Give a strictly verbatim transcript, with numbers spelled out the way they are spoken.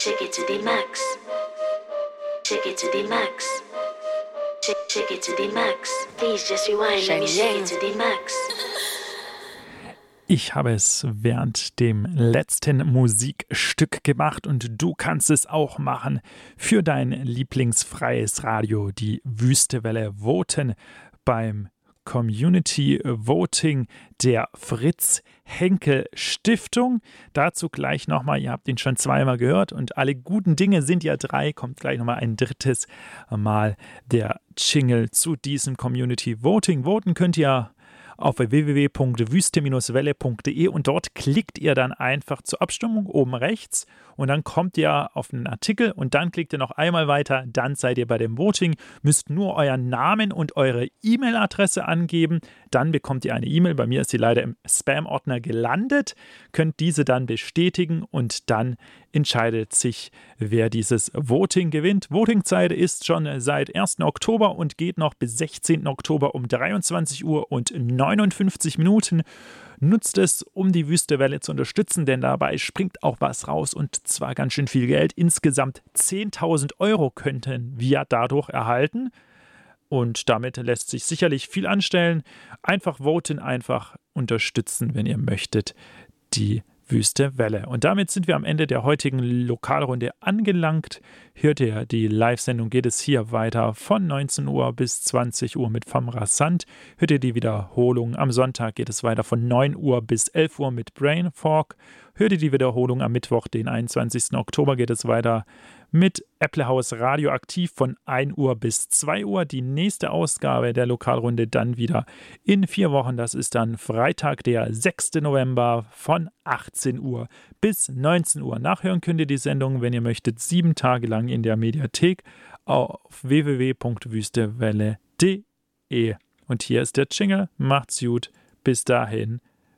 Take it to the max. Take it to the max. Take, take it to the max. Please just rewind. Let me shake it to the max. Ich habe es während dem letzten Musikstück gemacht und du kannst es auch machen für dein lieblingsfreies Radio, die Wüstewelle. Voten beim Community Voting der Fritz-Henkel-Stiftung. Dazu gleich nochmal, ihr habt ihn schon zweimal gehört und alle guten Dinge sind ja drei, kommt gleich nochmal ein drittes Mal der Jingle zu diesem Community Voting. Voten könnt ihr auf w w w punkt wüste welle punkt de und dort klickt ihr dann einfach zur Abstimmung oben rechts und dann kommt ihr auf einen Artikel und dann klickt ihr noch einmal weiter, dann seid ihr bei dem Voting, müsst nur euren Namen und eure E-Mail-Adresse angeben, dann bekommt ihr eine E-Mail, bei mir ist sie leider im Spam-Ordner gelandet, könnt diese dann bestätigen und dann entscheidet sich, wer dieses Voting gewinnt. Votingzeit ist schon seit ersten Oktober und geht noch bis sechzehnten Oktober um dreiundzwanzig Uhr und neunundfünfzig Minuten. Nutzt es, um die Wüstewelle zu unterstützen, denn dabei springt auch was raus und zwar ganz schön viel Geld. Insgesamt zehntausend Euro könnten wir dadurch erhalten und damit lässt sich sicherlich viel anstellen. Einfach voten, einfach unterstützen, wenn ihr möchtet, die Wüstewelle. Und damit sind wir am Ende der heutigen Lokalrunde angelangt. Hört ihr die Live-Sendung, geht es hier weiter von neunzehn Uhr bis zwanzig Uhr mit Femme Rasant. Hört ihr die Wiederholung am Sonntag, geht es weiter von neun Uhr bis elf Uhr mit Brain Fog. Hört ihr die Wiederholung am Mittwoch, den einundzwanzigsten Oktober, geht es weiter mit Äpplehaus Radioaktiv von ein Uhr bis zwei Uhr. Die nächste Ausgabe der Lokalrunde dann wieder in vier Wochen. Das ist dann Freitag, der sechsten November von achtzehn Uhr bis neunzehn Uhr. Nachhören könnt ihr die Sendung, wenn ihr möchtet, sieben Tage lang in der Mediathek auf w w w punkt wüstewelle punkt de. Und hier ist der Jingle. Macht's gut. Bis dahin.